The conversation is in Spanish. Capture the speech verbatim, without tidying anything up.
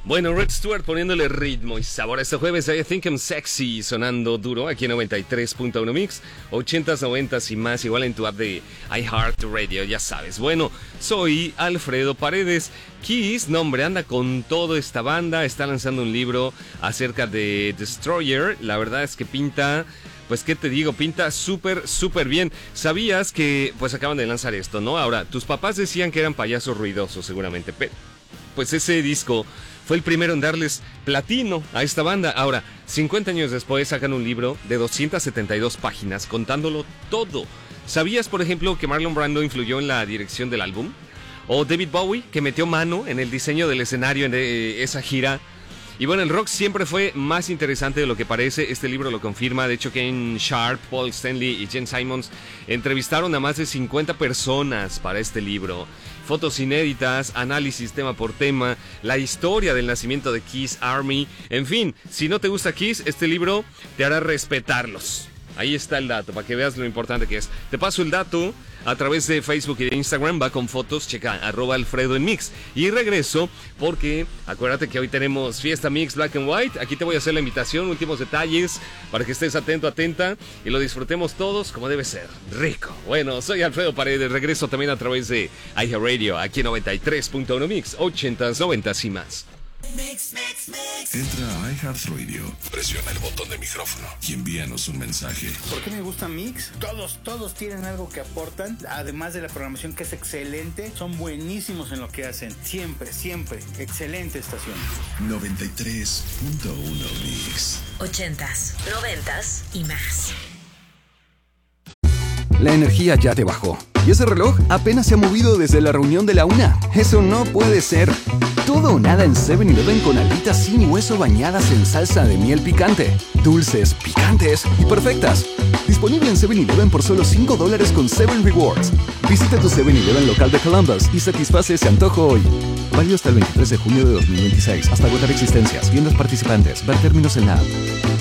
Bueno, Rod Stewart poniéndole ritmo y sabor a este jueves. I Think I'm Sexy sonando duro aquí en noventa y tres punto uno Mix. ochentas, noventas y más, igual en tu app de iHeartRadio, ya sabes. Bueno, soy Alfredo Paredes. Kiss, no hombre, anda con todo esta banda. Está lanzando un libro acerca de Destroyer. La verdad es que pinta... Pues qué te digo, pinta súper, súper bien. ¿Sabías que pues acaban de lanzar esto, no? Ahora, tus papás decían que eran payasos ruidosos seguramente, pero pues ese disco fue el primero en darles platino a esta banda. Ahora, cincuenta años después sacan un libro de doscientas setenta y dos páginas contándolo todo. ¿Sabías, por ejemplo, que Marlon Brando influyó en la dirección del álbum? ¿O David Bowie, que metió mano en el diseño del escenario en esa gira? Y bueno, el rock siempre fue más interesante de lo que parece. Este libro lo confirma. De hecho, Ken Sharp, Paul Stanley y Gene Simmons entrevistaron a más de cincuenta personas para este libro. Fotos inéditas, análisis tema por tema, la historia del nacimiento de Kiss Army. En fin, si no te gusta Kiss, este libro te hará respetarlos. Ahí está el dato, para que veas lo importante que es. Te paso el dato a través de Facebook y de Instagram. Va con fotos, checa, arroba Alfredo en Mix. Y regreso porque acuérdate que hoy tenemos Fiesta Mix Black and White. Aquí te voy a hacer la invitación, últimos detalles, para que estés atento, atenta y lo disfrutemos todos como debe ser. Rico. Bueno, soy Alfredo Paredes. Regreso también a través de iHeartRadio, aquí en noventa y tres punto uno Mix, ochentas, noventas y más. Mix, mix, mix. Entra a iHeartRadio, presiona el botón de micrófono y envíanos un mensaje. ¿Por qué me gusta Mix? Todos, todos tienen algo que aportan, además de la programación que es excelente, son buenísimos en lo que hacen. Siempre, siempre, excelente estación. noventa y tres punto uno Mix. Ochentas, noventas y más. La energía ya te bajó. ¿Y ese reloj apenas se ha movido desde la reunión de la una? Eso no puede ser. Todo o nada en seven eleven con alitas sin hueso bañadas en salsa de miel picante. Dulces, picantes y perfectas. Disponible en seven eleven por solo cinco dólares con seven Rewards. Visita tu seven eleven local de Columbus y satisface ese antojo hoy. Válido hasta el veintitrés de junio de dos mil veintiséis. Hasta agotar existencias. Tiendas participantes. Ver términos en la app.